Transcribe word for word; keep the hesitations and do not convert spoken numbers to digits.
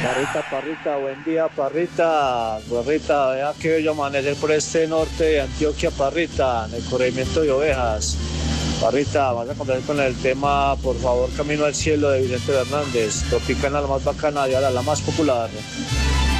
Parrita, Parrita, buen día, Parrita. Parrita, vea que bello amanecer por este norte de Antioquia, Parrita, en el corregimiento de ovejas. Parrita, vas a complacer con el tema, por favor, Camino al Cielo de Vicente Fernández. Tropicana, la más bacana, y ahora la más popular.